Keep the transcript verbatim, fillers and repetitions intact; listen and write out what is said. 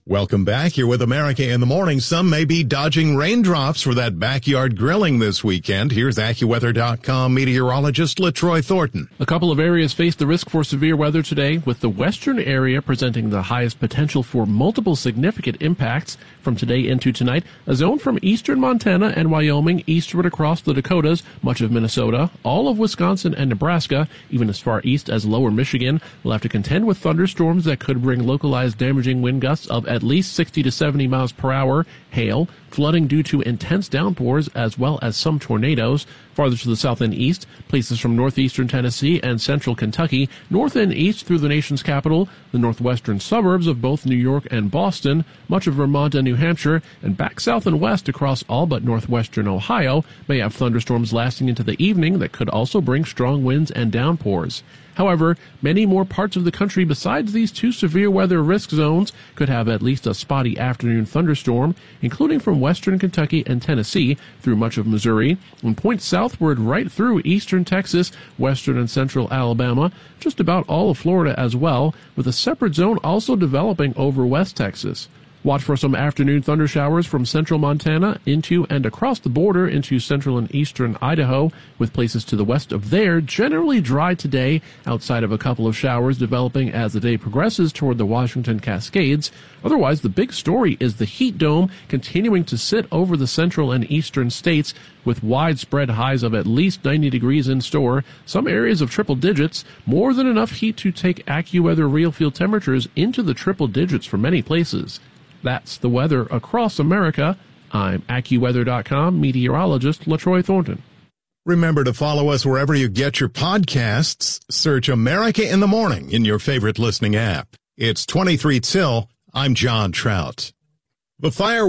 Welcome back. Here with America in the Morning. Some may be dodging raindrops for that backyard grilling this weekend. Here's AccuWeather dot com meteorologist LaTroy Thornton. A couple of areas face the risk for severe weather today, with the western area presenting the highest potential for multiple significant impacts from today into tonight. A zone from eastern Montana and Wyoming eastward across the Dakotas, much of Minnesota, all of Wisconsin and Nebraska, even as far east as lower Michigan, will have to contend with thunderstorms that could bring localized damaging wind gusts of at least sixty to seventy miles per hour, hail, flooding due to intense downpours, as well as some tornadoes. Farther to the south and east, places from northeastern Tennessee and central Kentucky, north and east through the nation's capital, the northwestern suburbs of both New York and Boston, much of Vermont and New Hampshire, and back south and west across all but northwestern Ohio may have thunderstorms lasting into the evening that could also bring strong winds and downpours. However, many more parts of the country besides these two severe weather risk zones could have at least a spotty afternoon thunderstorm, including from western Kentucky and Tennessee through much of Missouri, and point southward right through eastern Texas, western and central Alabama, just about all of Florida as well, with a separate zone also developing over West Texas. Watch for some afternoon thunder showers from central Montana into and across the border into central and eastern Idaho, with places to the west of there generally dry today, outside of a couple of showers developing as the day progresses toward the Washington Cascades. Otherwise, the big story is the heat dome continuing to sit over the central and eastern states, with widespread highs of at least ninety degrees in store, some areas of triple digits, more than enough heat to take AccuWeather real field temperatures into the triple digits for many places. That's the weather across America. I'm AccuWeather dot com meteorologist LaTroy Thornton. Remember to follow us wherever you get your podcasts. Search America in the Morning in your favorite listening app. It's twenty-three till. I'm John Trout. The fire